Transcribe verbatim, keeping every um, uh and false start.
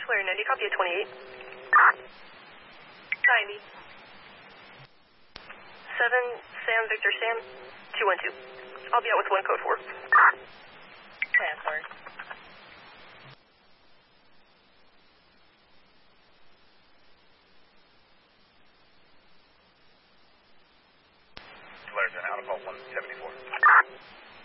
Flare ninety, copy at twenty-eight. ninety. seven, Sam, Victor, Sam, two one two. I'll be out with one code four. Transfer. Flares in out of vault one seventy-four.